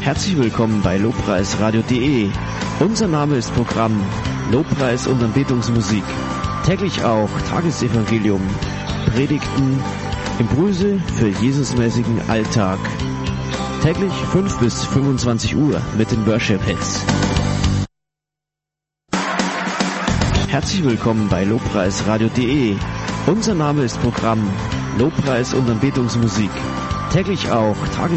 Herzlich willkommen bei lobpreisradio.de. Unser Name ist Programm Lobpreis und Anbetungsmusik. Täglich auch Tagesevangelium, Predigten, Impulse für Jesusmäßigen Alltag. Täglich 5 bis 25 Uhr mit den Worship Hits. Herzlich willkommen bei lobpreisradio.de. Unser Name ist Programm Lobpreis und Anbetungsmusik. Täglich auch